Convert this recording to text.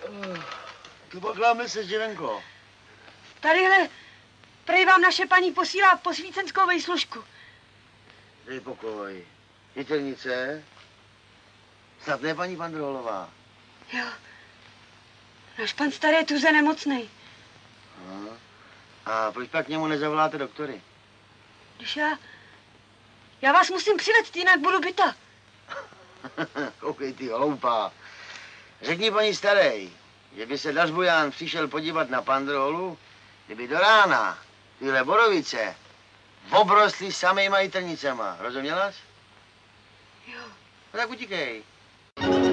Tu pokláme se, Živenko. Tadyhle, prej vám naše paní posílá posvícenskou vejslužku. Dej pokoj. Jitelnice? Snad ne paní Pandrolová. Jo. Náš pan starý je tuze nemocnej. A proč pak k němu nezavoláte doktory? Když já vás musím přivést, jinak budu byta. Koukej ty hloupá. Řekni paní starej, že by se Dařbuján přišel podívat na Pandrolu, kdyby do rána tyhle borovice obrostly samejma jitrnicema. Rozuměla jsi? Jo. No tak utíkej.